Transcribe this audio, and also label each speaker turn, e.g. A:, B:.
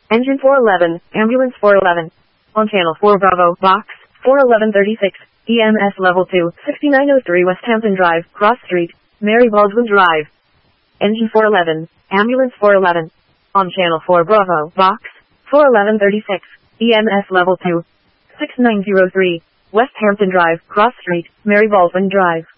A: Engine 411, Ambulance 411. On Channel 4 Bravo, Box 41136, EMS Level 2, 6903 West Hampton Drive, Cross Street, Mary Baldwin Drive. Engine 411, Ambulance 411. On Channel 4 Bravo, Box 41136, EMS Level 2, 6903, West Hampton Drive, Cross Street, Mary Baldwin Drive.